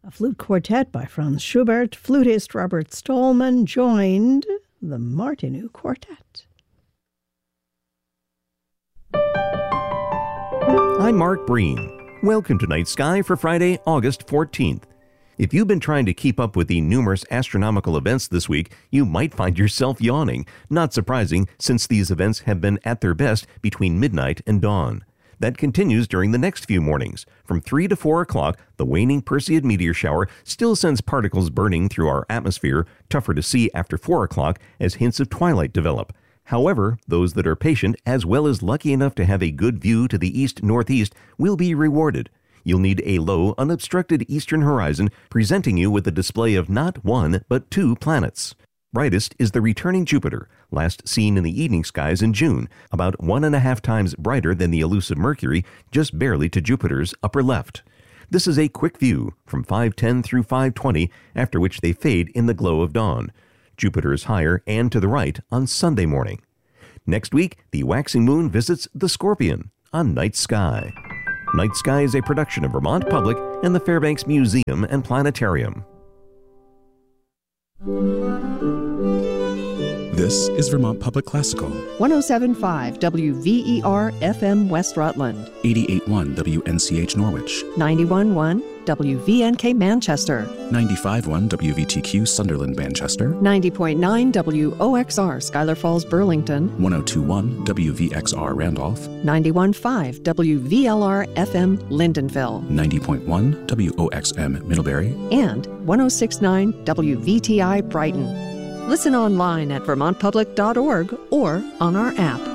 A flute quartet by Franz Schubert, flutist Robert Stallman joined the Martinu Quartet. I'm Mark Breen. Welcome to Night Sky for Friday, August 14th. If you've been trying to keep up with the numerous astronomical events this week, you might find yourself yawning. Not surprising, since these events have been at their best between midnight and dawn. That continues during the next few mornings. From 3 to 4 o'clock, the waning Perseid meteor shower still sends particles burning through our atmosphere, tougher to see after 4 o'clock as hints of twilight develop. However, those that are patient, as well as lucky enough to have a good view to the east-northeast, will be rewarded. You'll need a low, unobstructed eastern horizon presenting you with a display of not one, but 2 planets. Brightest is the returning Jupiter, last seen in the evening skies in June, about 1.5 times brighter than the elusive Mercury, just barely to Jupiter's upper left. This is a quick view from 5:10 through 5:20, after which they fade in the glow of dawn. Jupiter is higher and to the right on Sunday morning. Next week, the waxing moon visits the Scorpion on Night Sky. Night Sky is a production of Vermont Public and the Fairbanks Museum and Planetarium. This is Vermont Public Classical. 107.5 WVER FM West Rutland. 88.1 WNCH Norwich. 91.1 WVNK Manchester. 95.1 WVTQ Sunderland Manchester. 90.9 WOXR Schuyler Falls Burlington. 102.1 WVXR Randolph. 91.5 WVLR FM Lyndonville. 90.1 WOXM Middlebury. And 106.9 WVTI Brighton. Listen online at vermontpublic.org or on our app.